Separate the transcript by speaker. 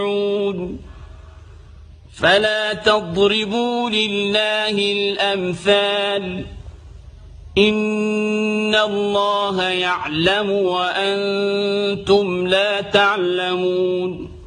Speaker 1: فلا تضربوا لله الأمثال إن الله يعلم وأنتم لا تعلمون